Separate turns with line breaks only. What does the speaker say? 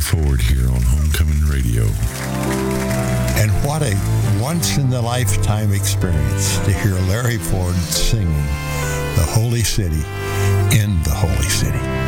Ford here on Homecoming Radio.
And what a once-in-the-lifetime experience to hear Larry Ford singing The Holy City in the Holy City.